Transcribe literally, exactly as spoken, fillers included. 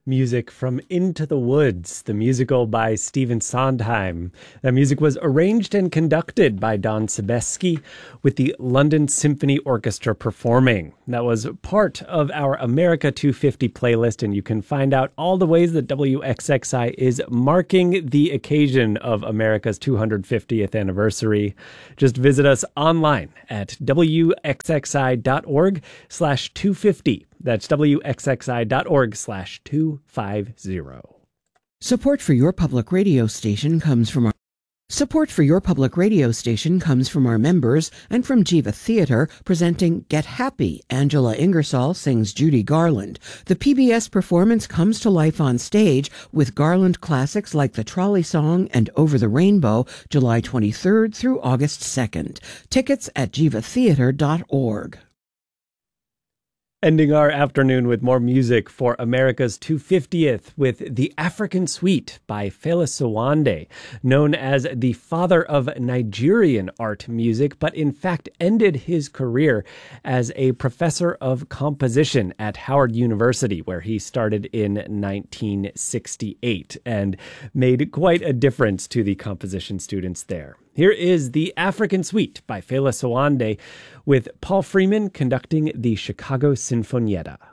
Music from Into the Woods, the musical by Stephen Sondheim. That music was arranged and conducted by Don Sebesky with the London Symphony Orchestra performing. That was part of our America two fifty playlist, and you can find out all the ways that W X X I is marking the occasion of America's two hundred fiftieth anniversary. Just visit us online at wxxi.org slash 250. That's wxxi.org slash 250. Support for your public radio station comes from our Support for your public radio station comes from our members and from Jiva Theatre presenting Get Happy. Angela Ingersoll sings Judy Garland. The P B S performance comes to life on stage with Garland classics like The Trolley Song and Over the Rainbow, July twenty-third through August second. Tickets at jiva theatre dot org. Ending our afternoon with more music for America's two hundred fiftieth with The African Suite by Fela Sowande, known as the father of Nigerian art music, but in fact ended his career as a professor of composition at Howard University, where he started in nineteen sixty-eight and made quite a difference to the composition students there. Here is The African Suite by Fela Sowande with Paul Freeman conducting the Chicago Sinfonietta.